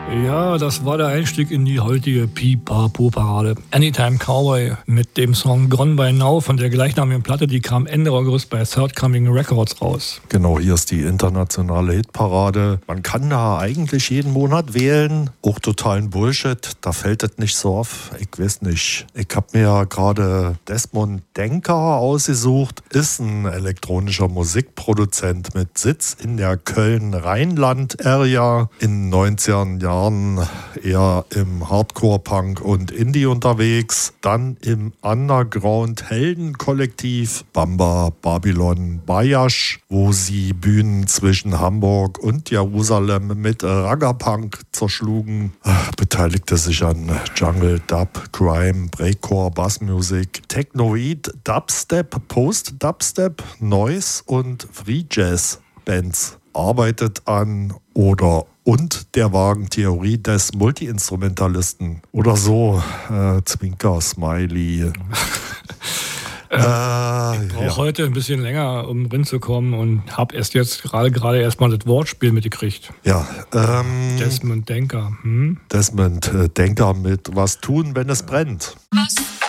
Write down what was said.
Ja, das war der Einstieg in die heutige Pipapo-Parade. Anytime Cowboy mit dem Song Gone by Now von der gleichnamigen Platte, die kam Ende August bei Third Coming Records raus. Genau, hier ist die internationale Hitparade. Man kann da eigentlich jeden Monat wählen. Auch totalen Bullshit, da fällt es nicht so auf. Ich weiß nicht. Ich habe mir ja gerade Desmond Denker ausgesucht. Ist ein elektronischer Musikproduzent mit Sitz in der Köln-Rheinland-Area. In den 90er Jahren eher im Hardcore-Punk und Indie unterwegs. Dann im Underground-Helden-Kollektiv Bamba, Babylon, Bayash, wo sie Bühnen zwischen Hamburg und Jerusalem mit Ragga-Punk zerschlugen. Beteiligte sich an Jungle, Dub, Grime, Breakcore, Bassmusik, Technoid, Dubstep, Post-Dubstep, Noise und Free Jazz-Bands. Arbeitet an und der Wagentheorie des Multi-Instrumentalisten. Oder so, Zwinker, Smiley. Ich brauche heute ein bisschen länger, um reinzukommen und habe erst jetzt gerade erstmal das Wortspiel mitgekriegt. Ja. Desmond Denker. Desmond Denker mit Was tun, wenn es brennt.